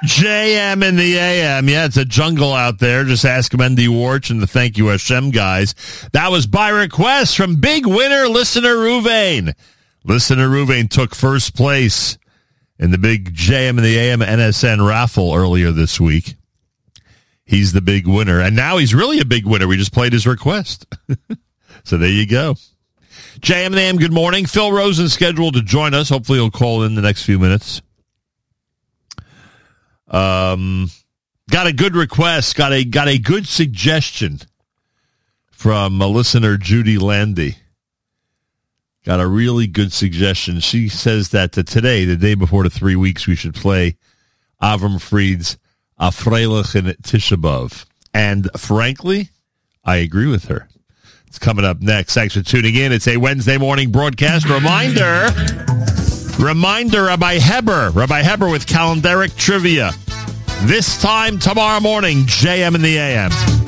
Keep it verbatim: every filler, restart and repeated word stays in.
J M in the A M. Yeah, it's a jungle out there. Just ask Mendy Warch and the Thank You Hashem guys. That was by request from big winner, listener Ruvain. Listener Ruvain took first place in the big J M in the A M N S N raffle earlier this week. He's the big winner. And now he's really a big winner. We just played his request. So there you go. J M and A M, good morning. Phil Rosen scheduled to join us. Hopefully he'll call in the next few minutes. Um, got a good request. Got a got a good suggestion from a listener, Judy Landy. Got a really good suggestion. She says that uh, today, the day before the three weeks, we should play Avram Fried's A Freilich in Tisha B'Av. And frankly, I agree with her. It's coming up next. Thanks for tuning in. It's a Wednesday morning broadcast. Reminder, reminder, Rabbi Heber, Rabbi Heber with calendaric trivia. This time tomorrow morning, J M in the A M.